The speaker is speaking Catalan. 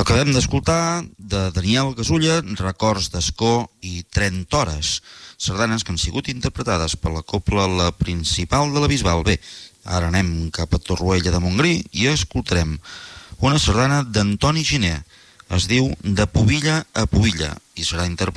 Acabem d'escoltar de Daniel Gasulla Records d'Escó i 30 hores, sardanes que han sigut interpretades per la cobla La Principal de la Bisbal. Bé, ara anem cap a Torroella de Montgrí i escoltarem una sardana d'Antoni Giner. Es diu De Pubilla a Pubilla i serà interpretada